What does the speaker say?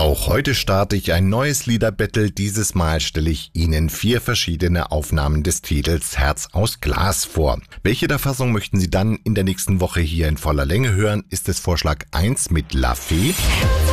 Auch heute starte ich ein neues Liederbattle. Dieses Mal stelle ich Ihnen 4 verschiedene Aufnahmen des Titels Herz aus Glas vor. Welche der Fassung möchten Sie dann in der nächsten Woche hier in voller Länge hören? Ist es Vorschlag 1 mit La Fee?